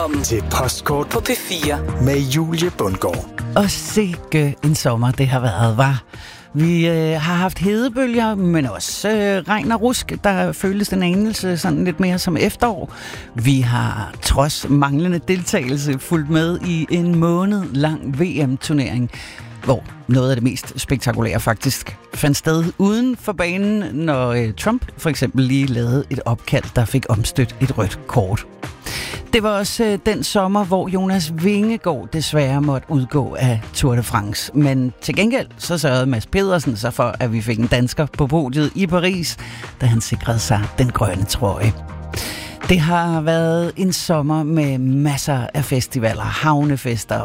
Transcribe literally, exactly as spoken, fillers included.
Til postkort på P fire med Julie Bundgaard. Og sikke en sommer det har været, var. Vi øh, har haft hedebølger, men også øh, regn og rusk, der føles den anelse sådan lidt mere som efterår. Vi har trods manglende deltagelse fulgt med i en måned lang V M-turnering, hvor noget af det mest spektakulære faktisk fandt sted uden for banen, når øh, Trump for eksempel lige lavede et opkald, der fik omstødt et rødt kort. Det var også øh, den sommer, hvor Jonas Vingegaard desværre måtte udgå af Tour de France. Men til gengæld så sørgede Mads Pedersen så for, at vi fik en dansker på podiet i Paris, da han sikrede sig den grønne trøje. Det har været en sommer med masser af festivaler, havnefester,